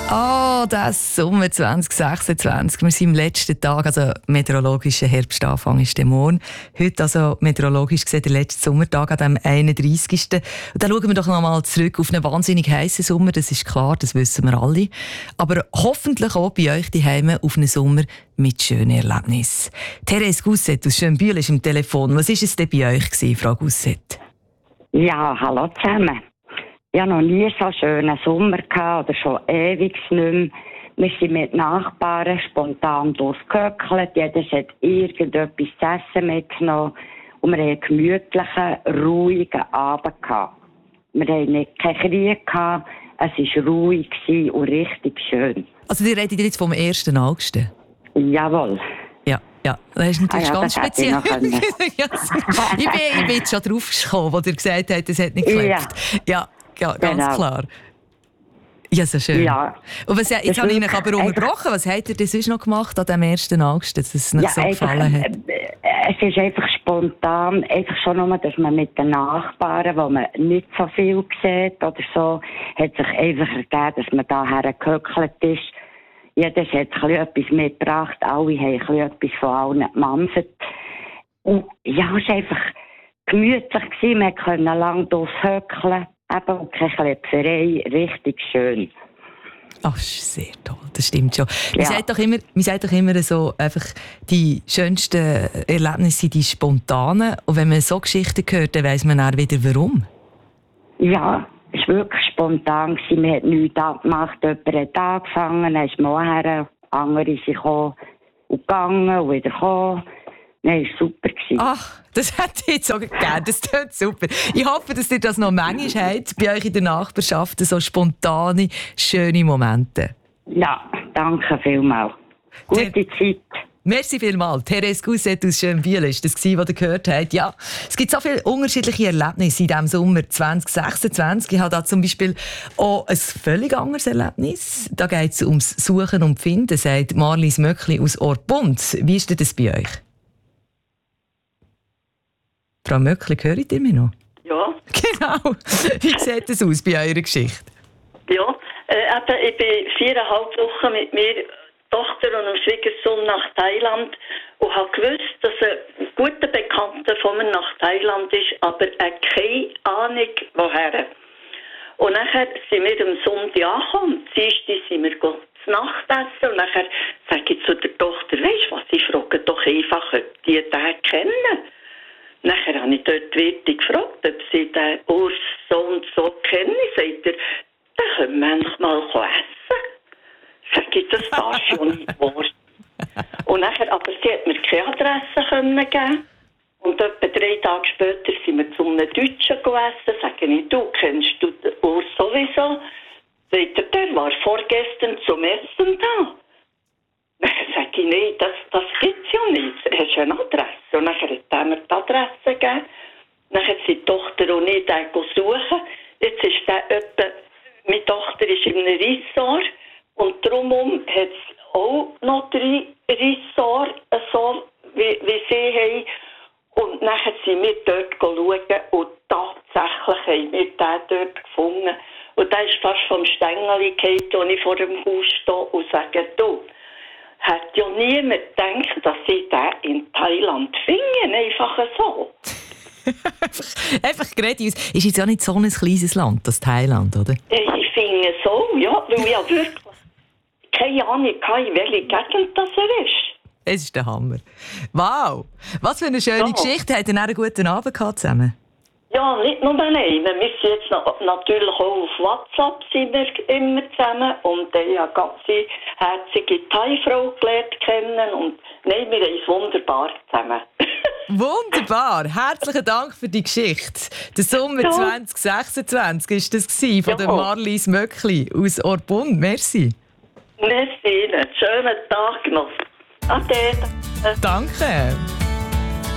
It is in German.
Oh, das Sommer 2026. Wir sind am letzten Tag, also meteorologischer Herbstanfang ist der morgen. Heute also meteorologisch gesehen der letzte Sommertag an dem 31. Und dann schauen wir doch noch mal zurück auf einen wahnsinnig heißen Sommer, das ist klar, das wissen wir alle. Aber hoffentlich auch bei euch daheim auf einen Sommer mit schönen Erlebnissen. Therese Gusset aus Schönbühl ist am Telefon. Was war es denn bei euch, Frau Gusset? Ja, hallo zusammen. Ich hatte noch nie so einen schönen Sommer oder schon ewig nicht mehr. Wir sind mit Nachbarn spontan durchgehöckelt. Jeder hat irgendetwas zu essen mitgenommen. Und wir hatten einen gemütlichen, ruhigen Abend gehabt. Wir hatten keinen Krieg gehabt. Es war ruhig und richtig schön. Also, die redet jetzt vom 1. August? Jawohl. Ja, das ist natürlich ganz das speziell. Ich ich bin jetzt schon drauf gekommen, wo ihr gesagt habt, es hat nicht geklappt. Ja, ganz genau. klar. Ja, so schön. Ja. Und was, jetzt habe ich euch aber unterbrochen. Was habt ihr denn sonst noch gemacht an dem 1. August, dass es nicht so gefallen hat? Es ist einfach spontan, einfach schon nur, dass man mit den Nachbarn, wo man nicht so viel sieht oder so, hat sich einfach ergeben, dass man daher gehöckelt ist. Jeder hat etwas mitgebracht, alle haben etwas von allen gemampft. Und ja, es war einfach gemütlich. Wir konnten lange durchhöckeln, eben keine Klepferei, richtig schön. Ach, das ist sehr toll, das stimmt schon. Man sagt doch immer so, einfach die schönsten Erlebnisse sind die spontanen. Und wenn man so Geschichten hört, dann weiss man auch wieder, warum. Ja. Es war wirklich spontan. Wir haben nichts abgemacht. Jemand hat angefangen, dann ist man her, andere sind gekommen und gegangen und wieder gekommen. Nein, es war super. Ach, das hätte ich jetzt so gegeben. Das klingt super. Ich hoffe, dass ihr das noch manchmal habt, bei euch in der Nachbarschaft, so spontane, schöne Momente. Ja, danke vielmals. Gute Zeit. Merci vielmals. Therese Gusset aus Schönbühl ist das, was ihr gehört habt. Ja, es gibt so viele unterschiedliche Erlebnisse in diesem Sommer 2026. Ich habe da zum Beispiel auch ein völlig anderes Erlebnis. Da geht es ums Suchen und Finden, sagt Marlies Möckli aus Orpund. Wie ist denn das bei euch? Frau Möckli, hört ihr mich noch? Ja. Genau. Wie sieht das aus bei eurer Geschichte? Ja, ich bin 4,5 Wochen mit mir Tochter und einem Schwiegersohn nach Thailand und habe gewusst, dass ein guter Bekannter von mir nach Thailand ist, aber keine Ahnung woher. Und nachher sind wir am Sonntag angekommen, am Dienstag sind wir zu Nacht essen und nachher sage ich zu der Tochter, weisst du was, ich frage doch einfach, ob die den kennen. Nachher habe ich dort die Wirtin gefragt, ob sie den Urs so und so kennen. Sagt er, dann können wir manchmal essen. Sag ich, das darf schon nicht wahr. Und nachher, aber sie hat mir keine Adresse geben. Und etwa 3 Tage später sind wir zu einem Deutschen essen. Sage ich, du kennst du den Urs sowieso? Sagt er, der war vorgestern zum Essen da. Dann sage ich, nein, das gibt es ja nicht. Er hat eine Adresse. Und nachher hat er mir die Adresse gegeben. Dann hat seine Tochter und ich den suchen. Jetzt ist der etwa, meine Tochter ist in einem Ressort. Und drumherum hat es auch noch 3 Ressorts, so wie sie haben. Und nachher sind wir dort schauen und tatsächlich haben wir den dort gefunden. Und der ist fast vom Stängeli gefallen, als ich vor dem Haus stehe und sage, du, hat ja niemand gedacht, dass sie den in Thailand finden, einfach so. Einfach gerade aus. Ist jetzt auch nicht so ein kleines Land, das Thailand, oder? Ich finde so, ja, weil ich ja wirklich keine Ahnung, in welche Gegend das ist. Das ist der Hammer. Wow! Was für eine schöne Geschichte. Habt ihr einen guten Abend gehabt zusammen? Ja, nicht nur einen. Wir müssen jetzt natürlich auch auf WhatsApp sind wir immer zusammen. Und ich habe eine ganz herzige Thai-Frau gelernt kennen. Und nein, wir haben es wunderbar zusammen. Wunderbar! Herzlichen Dank für die Geschichte. Der Sommer 2026 war das von der Marlies Möckli aus Orpund. Merci. Merci Ihnen. Schönen Tag noch. Ade. Danke.